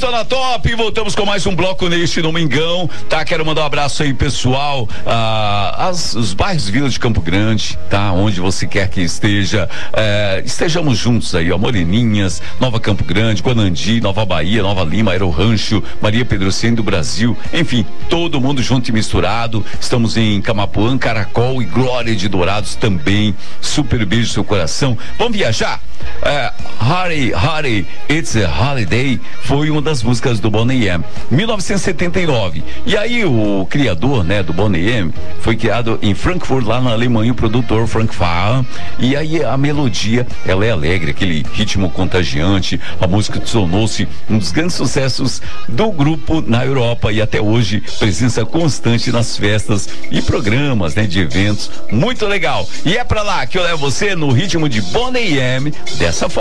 Estou na Top, voltamos com mais um bloco neste domingão, tá? Quero mandar um abraço aí, pessoal, os bairros Vila de Campo Grande, tá? Onde você quer que esteja, estejamos juntos aí, ó, Moreninhas, Nova Campo Grande, Guanandi, Nova Bahia, Nova Lima, Aero Rancho, Maria Pedrocene do Brasil, enfim, todo mundo junto e misturado. Estamos em Camapuã, Caracol e Glória de Dourados também. Super beijo no seu coração. Vamos viajar? Hurry, It's a Holiday foi uma das músicas do Boney M, 1979. E aí o criador, né, do Boney M foi criado em Frankfurt, lá na Alemanha, o produtor Frank Farian. E aí a melodia, ela é alegre, aquele ritmo contagiante. A música tornou-se um dos grandes sucessos do grupo na Europa e até hoje presença constante nas festas e programas, né, de eventos. Muito legal. E é pra lá que eu levo você no ritmo de Boney M, dessa forma.